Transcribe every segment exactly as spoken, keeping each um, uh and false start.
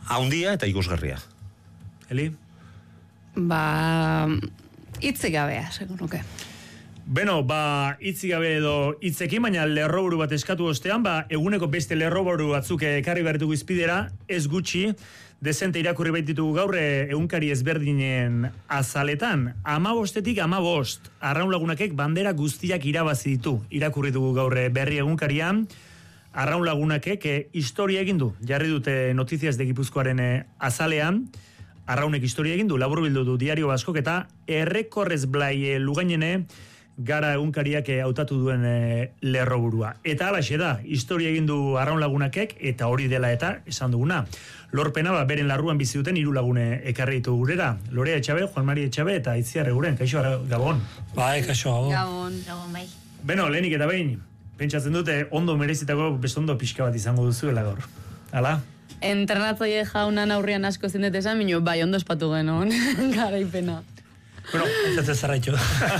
haundia eta ikusgarria. Eli? Ba, hitzik gabea, segun nuke. Beno, ba, hitzik gabe edo hitzekin, baina lerroburu bat eskatu ostean, ba, eguneko beste lerroburu batzuk ekarri behar dugu izpidera, ez gutxi, dezente irakurri baititugu gaur egunkari ezberdinen azaletan. Amabostetik amabost, Arraun Lagunakek bandera guztiak irabazi ditu. Irakurri dugu gaur berri egunkarian, Arraun Lagunakek e, historia egin du. Jarri dute Notizias de Gipuzkoaren e, azalean, Arraunek historia egin du, laburbildu du Diario Baskok eta errekorrez blai e, lugainene gara egunkariak hautatu duen e, lerroburua. Eta halaxe da, historia egin du Arraun Lagunakek, eta hori dela eta esan duguna. Lorpena, ba, beren larruan bizi duten hiru lagune ekarri ditu gurera. Lorea Etxabe, Juan Mari Etxabe eta Itziar Eguren. Kaixo, Gabon. Bai, kaixo, Gabon. Gabon, Gabon bai. Beno, lehenik eta behin, pentsatzen dute ondo merezitako bestondo pixka bat izango duzuela gaur. Hala? Entrenatzaile jaunan aurrian asko zindet esan, minio, bai, ondo espatu genuen, garaipena. Bueno, ez ez zerraitu.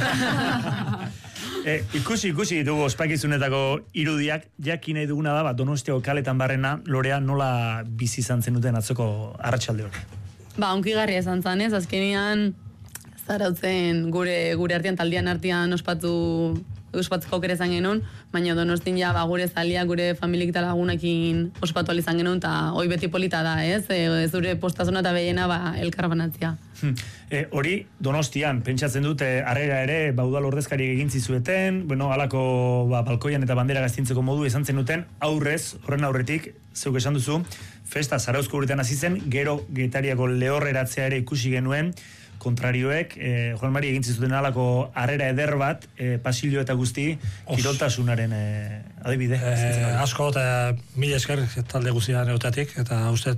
E, ikusi, ikusi dugu ospakizunetako irudiak, jakin nahi duguna da, ba, Donostiako kaletan barrena, Lorea nola bizi izan zenuten atzoko arratsalde hori. Ba, onkigarria izan zen, ez, azkenean zarautzen gure, gure artean, taldean artean ospatu ospatzeko aukera izan genuen, baina Donostin ja ba, gure zalia, gure familik eta lagunekin ospatu izan genuen, eta hoi beti polita da, ez? E, zure postazuna eta behiena ba, elkarbanatzia. E, hori, Donostian, pentsatzen dute, harrera ere, baudal ordezkari egin zizueten, bueno, halako ba, balkoian eta bandera gaztintzeko modu izan zenuten, aurrez, horren aurretik, zeuk esan duzu, festa Zarauzko urtean hasi zen, gero Getariako lehorreratzea ere ikusi genuen, kontrarioek, eh, Juan Mari egin zizuten alako harrera eder bat, eh, pasillo eta guzti, kiroltasunaren eh, adibide. Eh, asko eta mila esker talde guztian eutatik, eta uste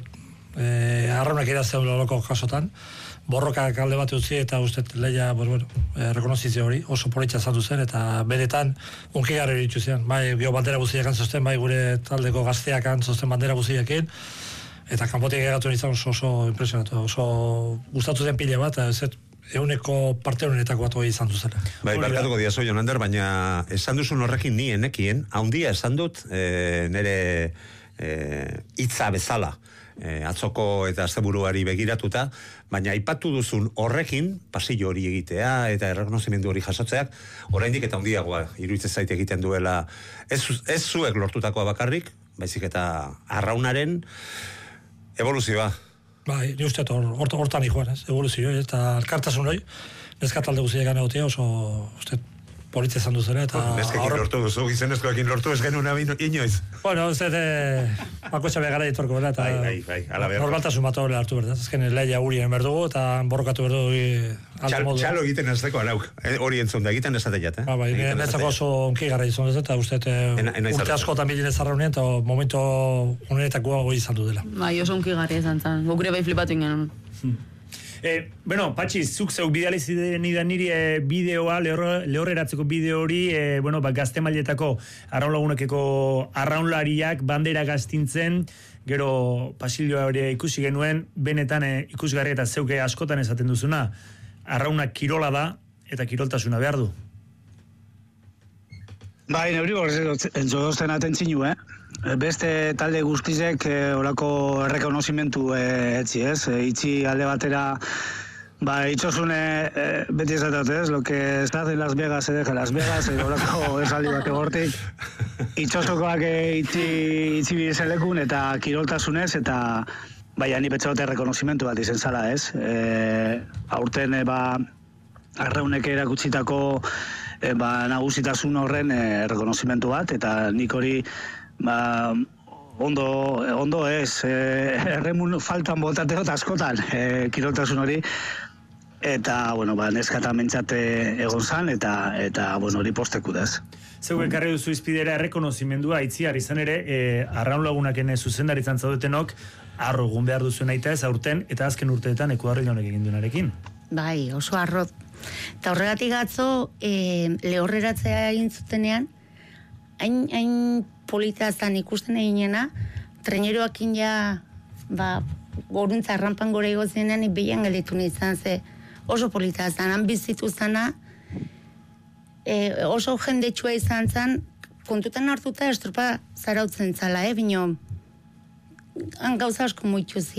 eh, Arraunak idazten loloko kasotan, borroka kalde bat utzi eta uste leia, bueno, bueno, eh, rekonozizio hori, oso politxa zandu zen, eta benetan unkigarri ditu zen, bai, bio bandera guztiak antzosten, bai, gure taldeko gazteak antzosten bandera guztiakin, eta kanpotik egatu nintzen oso, oso impresionatu, oso gustatu zen pile bat, ez euneko parte honetako bat hori izan duzera. Bai, barkatuko diazo, Jonander, baina esan duzun horrekin ni enekien, haundia esan dut, e, nire e, hitza bezala, e, atzoko eta asteburuari begiratuta, baina aipatu duzun horrekin, pasillo hori egitea eta errekonozimendu hori jasotzeak, oraindik eta handiagoa iruditzen zait egiten duela, ez, ez zuek lortutakoa bakarrik, baizik eta Arraunaren evoluzioa. Bai, ni uste hortan hor, ikuan, ez, evoluzio, eta alkartasun hori, neska talde guztiak gana egotea, oso, uste, politze izan duzera, eta... Neskekin aurre... lortu duzu, gizonezkoekin lortu ez genuen abin inoiz. Bueno, ez dut, bakoetxa begara ditorko bera, eta... Bai, bai, bai, ala behar. Normaltasun bat hori hartu berdaz, ezken leia hurien berdugu, eta borrokatu berdugu Txal, txalo egiten ez deko alauk, hori entzun da, egiten ez ateiat, eh? Ba, bai, netzako oso onkigarra izan ez, eta uste, urte askotan bilen ez arraunien, eta momento honetako hori izan du dela. Bai, oso onkigarria izan zen, gukure bai flipatu ingen. Eh, bueno, Patxi, zuk zeuk bidalizi nidan niri eh, bideoa, lehorreratzeko bideo hori, eh, bueno, ba, gazte mailetako Arraun Lagunakeko arraunlariak bandera gaztintzen, gero pasilloa hori ikusi genuen, benetan eh, ikusgarri eta zeuke askotan esaten duzuna, Arraunak kirola da, eta kiroltasuna behar du. Bai, neuri entzodozten atentzinu, eh? Beste talde guztizek eh, orako errekonozimentu eh, etzi, ez? Eh, itzi alde batera, ba, itxosune eh, beti esatat, ez? Lo que estaz en Las Vegas, se deja Las Vegas, eh, orako esaldi bat egortik. Itxosokoak eh, itzi, itzi bizelekun eta kiroltasunez, eta baina ni betxote errekonozimentu bat izen zala, ez? Eh, aurten, eh, ba, Arraunek erakutsitako eh, ba, nagusitasun horren eh, errekonozimentu bat, eta nik hori ba, ondo, ondo ez, eh, erremun faltan botateo eta askotan eh, kiroltasun hori, eta, bueno, ba, neskata mentzate egon zan, eta, eta bueno, hori posteku daz. Zeu ekarri duzu izpidera errekonozimendua, Itziar izan ere, eh, Arraun Lagunaken zuzendaritzan zaudetenok, arro egun behar duzu nahi ez aurten, eta azken urteetan Ekuadril honek egin duenarekin. Bai, oso arro. Eta horregatik atzo, eh, lehorreratzea egin zutenean, hain, hain polita zan ikusten eginena, treneroakin ja, ba, goruntza arrampan gora egozenean, behian gelditu nizan, ze oso polita zan, han bizitu zana, e, oso jendetsua izan zan, kontutan hartuta estropa zarautzen zala, eh, bino, han gauza asko muituz